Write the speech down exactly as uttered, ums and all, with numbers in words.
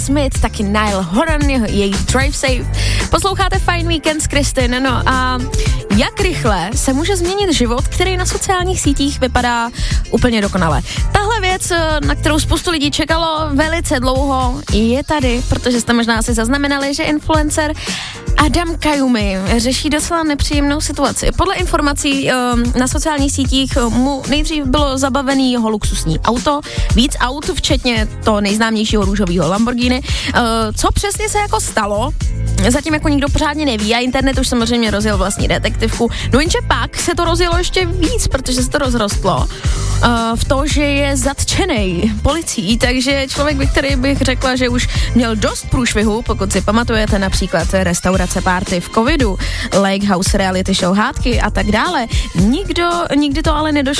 Smith, taky Niall Horan, její Drive Safe. Posloucháte Fine Weekend s Kristin, no a jak rychle se může změnit život, který na sociálních sítích vypadá úplně dokonale. Tahle věc, na kterou spoustu lidí čekalo velice dlouho, je tady, protože jste možná asi zaznamenali, že influencer Adam Kajumi řeší docela nepříjemnou situaci. Podle informací na sociálních sítích mu nejdřív bylo zabavený jeho luxusní auto, víc aut, včetně toho nejznámějšího růžového Lamborghini. Co přesně se jako stalo, zatím jako nikdo pořádně neví a internet už samozřejmě rozjel vlastní detektivku. No jenže pak se to rozjelo ještě víc, protože se to rozrostlo uh, v to, že je zatčenej policií, takže člověk, by, který bych řekla, že už měl dost průšvihu, pokud si pamatujete například restaurace party v covidu, Lake House reality show hádky a tak dále. Nikdo, nikdy to ale nedošlo